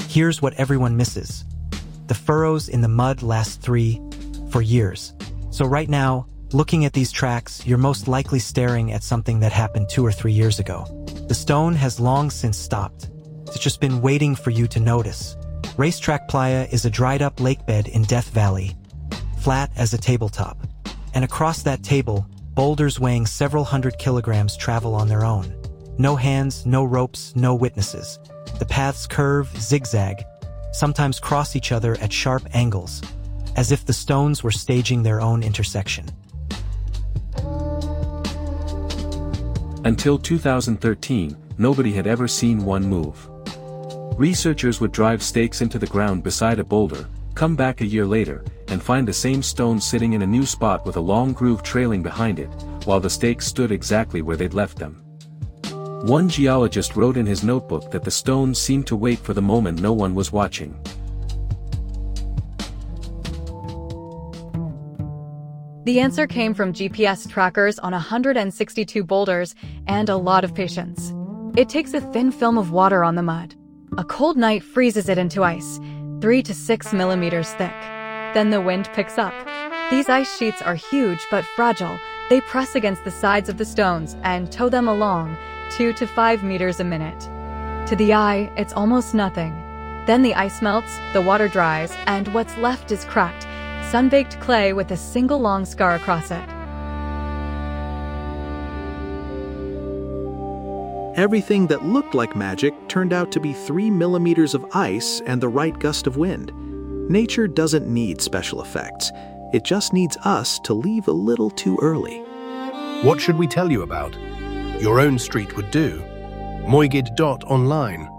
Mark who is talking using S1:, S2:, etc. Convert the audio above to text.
S1: Here's what everyone misses. The furrows in the mud last 4 years. So right now, looking at these tracks, you're most likely staring at something that happened 2 or 3 years ago. The stone has long since stopped. It's just been waiting for you to notice. Racetrack Playa is a dried-up lakebed in Death Valley, flat as a tabletop. And across that table, boulders weighing several hundred kilograms travel on their own. No hands, no ropes, no witnesses. The paths curve, zigzag, sometimes cross each other at sharp angles, as if the stones were staging their own intersection.
S2: Until 2013, nobody had ever seen one move. Researchers would drive stakes into the ground beside a boulder, come back a year later, and find the same stone sitting in a new spot with a long groove trailing behind it, while the stakes stood exactly where they'd left them. One geologist wrote in his notebook that the stones seemed to wait for the moment no one was watching.
S3: The answer came from GPS trackers on 162 boulders and a lot of patience. It takes a thin film of water on the mud. A cold night freezes it into ice, 3 to 6 millimeters thick. Then the wind picks up. These ice sheets are huge but fragile. They press against the sides of the stones and tow them along, 2 to 5 meters a minute. To the eye, it's almost nothing. Then the ice melts, the water dries, and what's left is cracked, sun-baked clay with a single long scar across it.
S4: Everything that looked like magic turned out to be 3 millimeters of ice and the right gust of wind. Nature doesn't need special effects. It just needs us to leave a little too early.
S5: What should we tell you about? Your own street would do. Moigid.online